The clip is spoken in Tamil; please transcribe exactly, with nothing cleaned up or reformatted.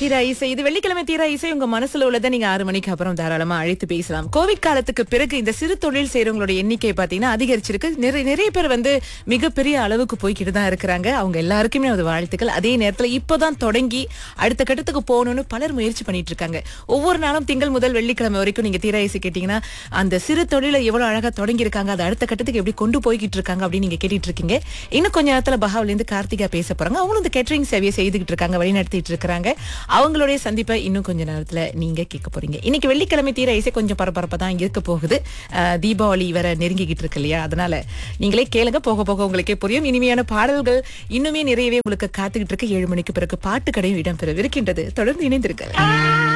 தீரா இசை இது வெள்ளிக்கிழமை தீரா இசை உங்க மனசுல உள்ளதை நீங்க ஆறு மணிக்கு அப்புறம் தாராளமா அழைத்து பேசலாம். கோவிட் காலத்துக்கு பிறகு இந்த சிறு தொழில் செய்யறவங்களோட எண்ணிக்கை பாத்தீங்கன்னா அதிகரிச்சிருக்கு. நிறைய நிறைய பேர் வந்து மிகப்பெரிய அளவுக்கு போய்கிட்டு தான் இருக்கிறாங்க. அவங்க எல்லாருக்குமே அது வாழ்த்துக்கள். அதே நேரத்துல இப்போதான் தொடங்கி அடுத்த கட்டத்துக்கு போகணும்னு பலர் முயற்சி பண்ணிட்டு இருக்காங்க. ஒவ்வொரு நாளும் திங்கள் முதல் வெள்ளிக்கிழமை வரைக்கும் நீங்க தீரா இசை கேட்டீங்கன்னா அந்த சிறு தொழிலை எவ்வளவு அழகா தொடங்கி இருக்காங்க, அது அடுத்த கட்டத்துக்கு எப்படி கொண்டு போய்கிட்டு இருக்காங்க அப்படின்னு நீங்க கேட்டுட்டு இருக்கீங்க. இன்னும் கொஞ்ச நேரத்துல பஹாவில இருந்து கார்த்திகா பேச போறாங்க. அவங்களும் இந்த கேட்டரிங் சேவையை செய்துகிட்டு இருக்காங்க, வழி நடத்திட்டு இருக்காங்க. அவங்களுடைய சந்திப்பை இன்னும் கொஞ்ச நேரத்துல நீங்க கேட்க போறீங்க. இன்னைக்கு வெள்ளிக்கிழமை தீர இசை கொஞ்சம் பரபரப்பா தான் இருக்க போகுது. தீபாவளி வேற நெருங்கிக்கிட்டு இருக்கு இல்லையா, அதனால நீங்களே கேளுங்க, போக போக உங்களுக்கே புரியும். இனிமையான பாடல்கள் இன்னுமே நிறையவே உங்களுக்கு காத்துக்கிட்டு இருக்கு. ஏழு மணிக்கு பிறகு பாட்டு கடையும் இடம்பெற இருக்கின்றது. தொடர்ந்து இணைந்திருக்க.